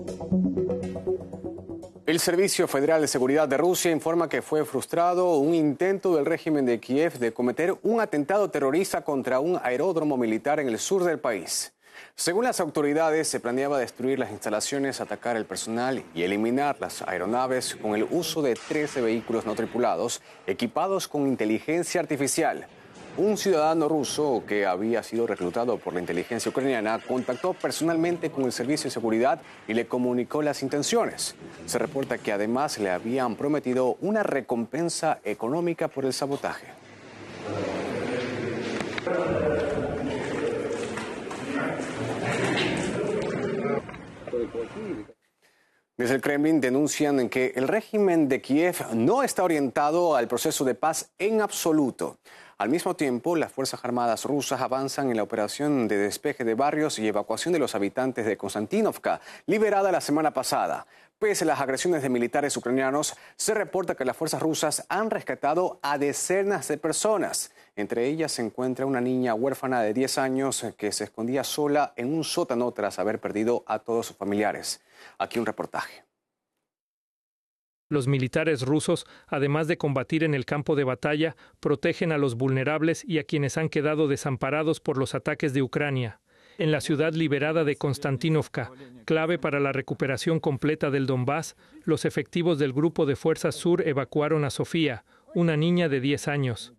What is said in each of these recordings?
El Servicio Federal de Seguridad de Rusia informa que fue frustrado un intento del régimen de Kiev de cometer un atentado terrorista contra un aeródromo militar en el sur del país. Según las autoridades, se planeaba destruir las instalaciones, atacar el personal y eliminar las aeronaves con el uso de 13 vehículos no tripulados equipados con inteligencia artificial. Un ciudadano ruso que había sido reclutado por la inteligencia ucraniana contactó personalmente con el servicio de seguridad y le comunicó las intenciones. Se reporta que además le habían prometido una recompensa económica por el sabotaje. Desde el Kremlin denuncian que el régimen de Kiev no está orientado al proceso de paz en absoluto. Al mismo tiempo, las Fuerzas Armadas rusas avanzan en la operación de despeje de barrios y evacuación de los habitantes de Konstantinovka, liberada la semana pasada. Pese a las agresiones de militares ucranianos, se reporta que las fuerzas rusas han rescatado a decenas de personas. Entre ellas se encuentra una niña huérfana de 10 años que se escondía sola en un sótano tras haber perdido a todos sus familiares. Aquí un reportaje. Los militares rusos, además de combatir en el campo de batalla, protegen a los vulnerables y a quienes han quedado desamparados por los ataques de Ucrania. En la ciudad liberada de Konstantinovka, clave para la recuperación completa del Donbass, los efectivos del Grupo de Fuerzas Sur evacuaron a Sofía, una niña de 10 años.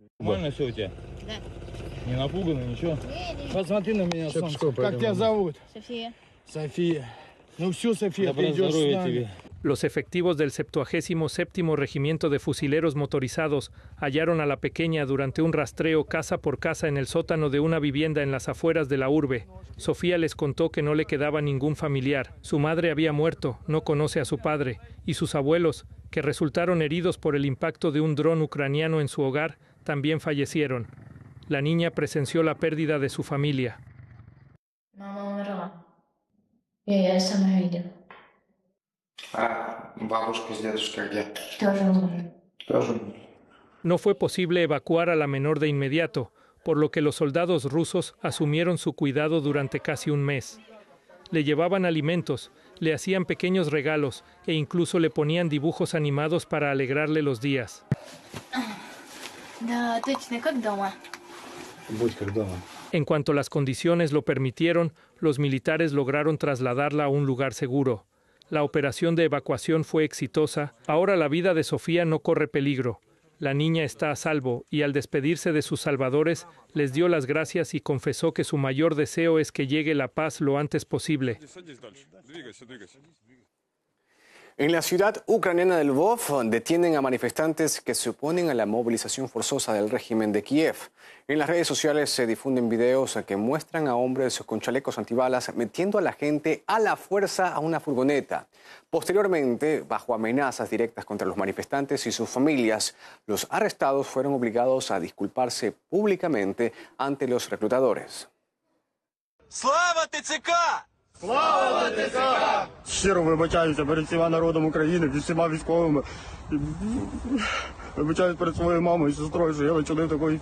Los efectivos del 77º Regimiento de Fusileros Motorizados hallaron a la pequeña durante un rastreo casa por casa en el sótano de una vivienda en las afueras de la urbe. Sofía les contó que no le quedaba ningún familiar. Su madre había muerto, no conoce a su padre, y sus abuelos, que resultaron heridos por el impacto de un dron ucraniano en su hogar, también fallecieron. La niña presenció la pérdida de su familia. No fue posible evacuar a la menor de inmediato, por lo que los soldados rusos asumieron su cuidado durante casi un mes. Le llevaban alimentos, le hacían pequeños regalos e incluso le ponían dibujos animados para alegrarle los días. En cuanto las condiciones lo permitieron, los militares lograron trasladarla a un lugar seguro. La operación de evacuación fue exitosa. Ahora la vida de Sofía no corre peligro. La niña está a salvo y al despedirse de sus salvadores, les dio las gracias y confesó que su mayor deseo es que llegue la paz lo antes posible. En la ciudad ucraniana de Lvov detienen a manifestantes que se oponen a la movilización forzosa del régimen de Kiev. En las redes sociales se difunden videos que muestran a hombres con chalecos antibalas metiendo a la gente a la fuerza a una furgoneta. Posteriormente, bajo amenazas directas contra los manifestantes y sus familias, los arrestados fueron obligados a disculparse públicamente ante los reclutadores. ¡Slava TCK! Слава ТЦК! Щиро вибачаюся перед всіма народом України, перед всіма військовими. Вибачаюсь перед своєю мамою і сестрою, що я вчинив такої